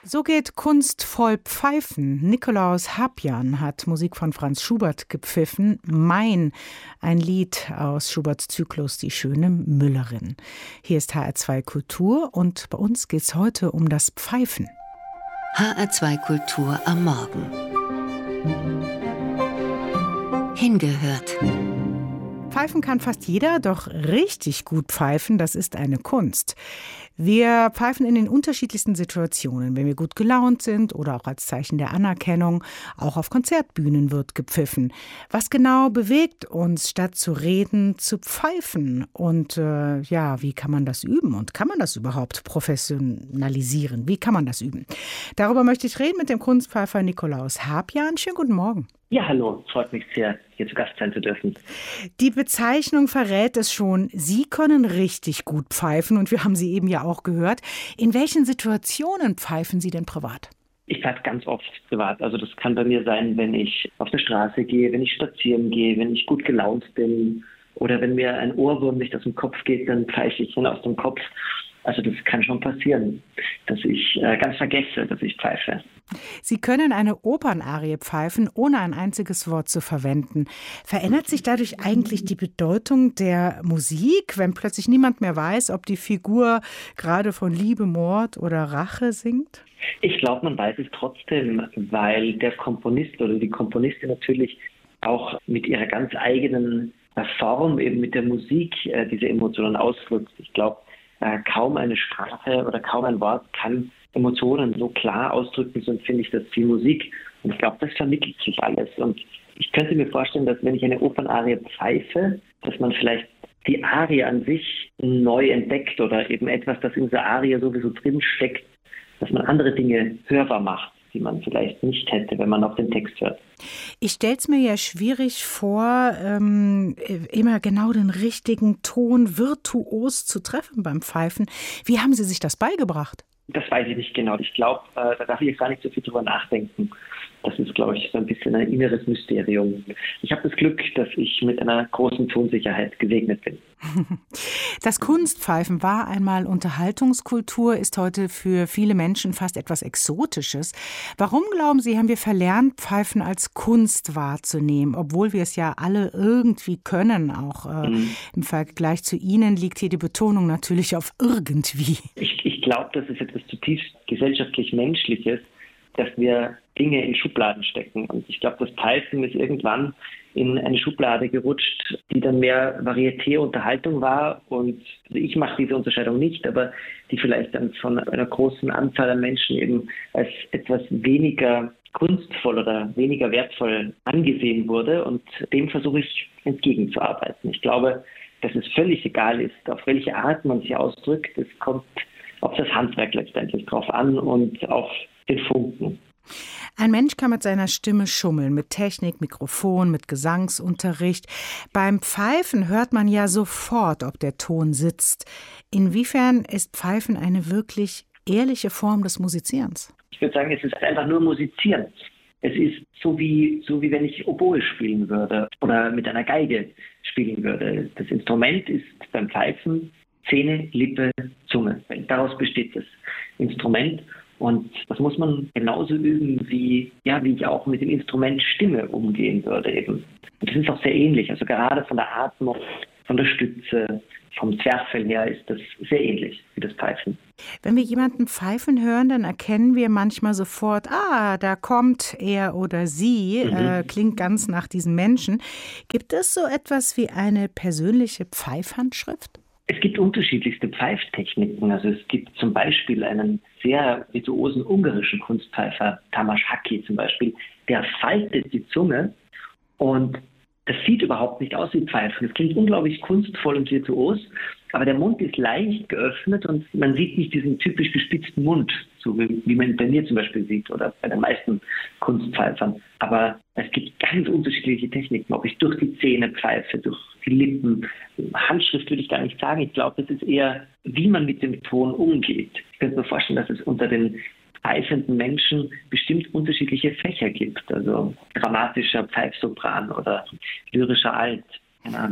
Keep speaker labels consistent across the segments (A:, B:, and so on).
A: So geht kunstvoll Pfeifen. Nikolaus Habjan hat Musik von Franz Schubert gepfiffen. Mein, ein Lied aus Schuberts Zyklus Die schöne Müllerin. Hier ist HR2 Kultur und bei uns geht es heute um das Pfeifen.
B: HR2 Kultur am Morgen. Hingehört.
A: Pfeifen kann fast jeder, doch richtig gut pfeifen, das ist eine Kunst. Wir pfeifen in den unterschiedlichsten Situationen, wenn wir gut gelaunt sind oder auch als Zeichen der Anerkennung. Auch auf Konzertbühnen wird gepfiffen. Was genau bewegt uns, statt zu reden, zu pfeifen? Und wie kann man das üben? Und kann man das überhaupt professionalisieren? Wie kann man das üben? Darüber möchte ich reden mit dem Kunstpfeifer Nikolaus Habjan. Schönen guten Morgen.
C: Ja, hallo. Freut mich sehr, hier zu Gast sein zu dürfen.
A: Die Bezeichnung verrät es schon. Sie können richtig gut pfeifen und wir haben Sie eben ja auch gehört. In welchen Situationen pfeifen Sie denn privat?
C: Ich pfeife ganz oft privat. Also das kann bei mir sein, wenn ich auf der Straße gehe, wenn ich spazieren gehe, wenn ich gut gelaunt bin oder wenn mir ein Ohrwurm nicht aus dem Kopf geht, dann pfeife ich ihn aus dem Kopf. Also das kann schon passieren, dass ich ganz vergesse, dass ich pfeife.
A: Sie können eine Opernarie pfeifen, ohne ein einziges Wort zu verwenden. Verändert sich dadurch eigentlich die Bedeutung der Musik, wenn plötzlich niemand mehr weiß, ob die Figur gerade von Liebe, Mord oder Rache singt?
C: Ich glaube, man weiß es trotzdem, weil der Komponist oder die Komponistin natürlich auch mit ihrer ganz eigenen Form, eben mit der Musik, diese Emotionen ausdrückt. Ich glaube, kaum eine Sprache oder kaum ein Wort kann Emotionen so klar ausdrücken, so empfinde ich das wie Musik. Und ich glaube, das vermittelt sich alles. Und ich könnte mir vorstellen, dass wenn ich eine Opernarie pfeife, dass man vielleicht die Arie an sich neu entdeckt oder eben etwas, das in der Arie sowieso drinsteckt, dass man andere Dinge hörbar macht, die man vielleicht nicht hätte, wenn man auf den Text hört.
A: Ich stelle es mir ja schwierig vor, immer genau den richtigen Ton virtuos zu treffen beim Pfeifen. Wie haben Sie sich das beigebracht?
C: Das weiß ich nicht genau. Ich glaube, da darf ich jetzt gar nicht so viel drüber nachdenken. Das ist, glaube ich, so ein bisschen ein inneres Mysterium. Ich habe das Glück, dass ich mit einer großen Tonsicherheit gesegnet bin.
A: Das Kunstpfeifen war einmal Unterhaltungskultur, ist heute für viele Menschen fast etwas Exotisches. Warum, glauben Sie, haben wir verlernt, Pfeifen als Kunst wahrzunehmen, obwohl wir es ja alle irgendwie können? Auch im Vergleich zu Ihnen liegt hier die Betonung natürlich auf irgendwie.
C: Ich glaube, das ist etwas zutiefst gesellschaftlich-menschliches, dass wir Dinge in Schubladen stecken. Und ich glaube, das Pfeifen ist irgendwann in eine Schublade gerutscht, die dann mehr Varieté, Unterhaltung war. Und also ich mache diese Unterscheidung nicht, aber die vielleicht dann von einer großen Anzahl an Menschen eben als etwas weniger kunstvoll oder weniger wertvoll angesehen wurde. Und dem versuche ich entgegenzuarbeiten. Ich glaube, dass es völlig egal ist, auf welche Art man sich ausdrückt. Es kommt auf das Handwerk letztendlich drauf an und auf den Funken.
A: Ein Mensch kann mit seiner Stimme schummeln, mit Technik, Mikrofon, mit Gesangsunterricht. Beim Pfeifen hört man ja sofort, ob der Ton sitzt. Inwiefern ist Pfeifen eine wirklich ehrliche Form des Musizierens?
C: Ich würde sagen, es ist einfach nur Musizieren. Es ist so wie wenn ich Oboe spielen würde oder mit einer Geige spielen würde. Das Instrument ist beim Pfeifen Zähne, Lippe, Zunge. Daraus besteht das Instrument. Und das muss man genauso üben, wie ich auch mit dem Instrument Stimme umgehen würde eben. Und das ist auch sehr ähnlich. Also gerade von der Atmung, von der Stütze, vom Zwerchfell her ist das sehr ähnlich wie das Pfeifen.
A: Wenn wir jemanden pfeifen hören, dann erkennen wir manchmal sofort, da kommt er oder sie, klingt ganz nach diesem Menschen. Gibt es so etwas wie eine persönliche Pfeifhandschrift?
C: Es gibt unterschiedlichste Pfeiftechniken. Also es gibt zum Beispiel einen sehr virtuosen ungarischen Kunstpfeifer, Tamás Háky zum Beispiel, der faltet die Zunge und das sieht überhaupt nicht aus wie Pfeifen. Es klingt unglaublich kunstvoll und virtuos, aber der Mund ist leicht geöffnet und man sieht nicht diesen typisch gespitzten Mund, so wie man ihn bei mir zum Beispiel sieht oder bei den meisten Kunstpfeifern. Aber es gibt ganz unterschiedliche Techniken, ob ich durch die Zähne pfeife, durch die Lippen. Handschrift würde ich gar nicht sagen. Ich glaube, das ist eher, wie man mit dem Ton umgeht. Ich könnte mir vorstellen, dass es unter den pfeifenden Menschen bestimmt unterschiedliche Fächer gibt. Also dramatischer Pfeifsopran oder lyrischer Alt. Keine Ahnung.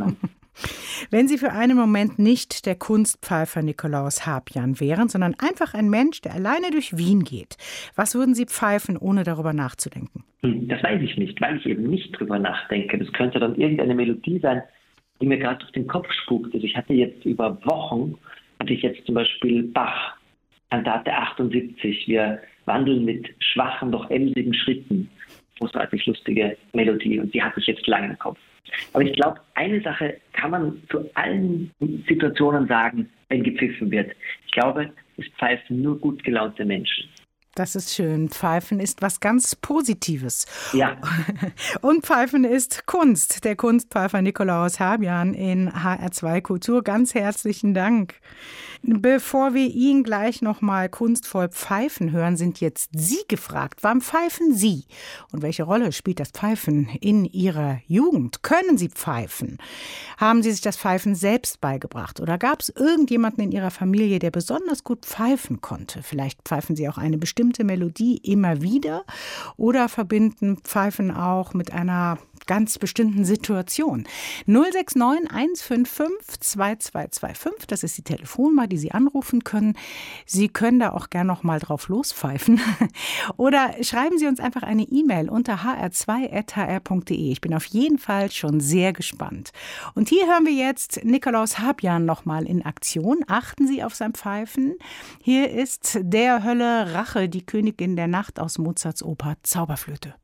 A: Wenn Sie für einen Moment nicht der Kunstpfeifer Nikolaus Habjan wären, sondern einfach ein Mensch, der alleine durch Wien geht, was würden Sie pfeifen, ohne darüber nachzudenken?
C: Das weiß ich nicht, weil ich eben nicht drüber nachdenke. Das könnte dann irgendeine Melodie sein, die mir gerade durch den Kopf spukt. Also ich hatte jetzt über Wochen, zum Beispiel Bach, Kantate 78, wir wandeln mit schwachen, doch emsigen Schritten. Großartig lustige Melodie und die hatte ich jetzt lange im Kopf. Aber ich glaube, eine Sache kann man zu allen Situationen sagen, wenn gepfiffen wird. Ich glaube, es pfeifen nur gut gelaunte Menschen.
A: Das ist schön. Pfeifen ist was ganz Positives.
C: Ja.
A: Und Pfeifen ist Kunst. Der Kunstpfeifer Nikolaus Habjan in HR2 Kultur. Ganz herzlichen Dank. Bevor wir ihn gleich noch mal kunstvoll pfeifen hören, sind jetzt Sie gefragt. Wann pfeifen Sie? Und welche Rolle spielt das Pfeifen in Ihrer Jugend? Können Sie pfeifen? Haben Sie sich das Pfeifen selbst beigebracht? Oder gab es irgendjemanden in Ihrer Familie, der besonders gut pfeifen konnte? Vielleicht pfeifen Sie auch eine bestimmte Melodie immer wieder oder verbinden Pfeifen auch mit einer ganz bestimmten Situation. 069 155 2225, das ist die Telefonnummer, die Sie anrufen können. Sie können da auch gern noch mal drauf lospfeifen. Oder schreiben Sie uns einfach eine E-Mail unter hr2@hr.de. Ich bin auf jeden Fall schon sehr gespannt. Und hier hören wir jetzt Nikolaus Habjan noch mal in Aktion. Achten Sie auf sein Pfeifen. Hier ist Der Hölle Rache, die Königin der Nacht aus Mozarts Oper Zauberflöte.